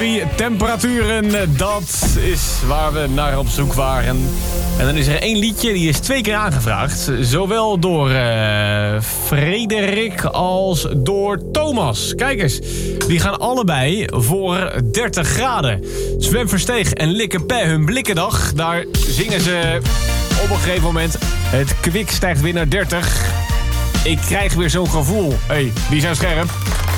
categorie temperaturen. Dat is waar we naar op zoek waren. En dan is er één liedje, die is 2 keer aangevraagd. Zowel door Frederik als door Thomas. Kijk eens, die gaan allebei voor 30 graden. Sven Versteeg en Likke Pé, hun blikkendag. Daar zingen ze op een gegeven moment. Het kwik stijgt weer naar 30. Ik krijg weer zo'n gevoel. Hey, die zijn scherp.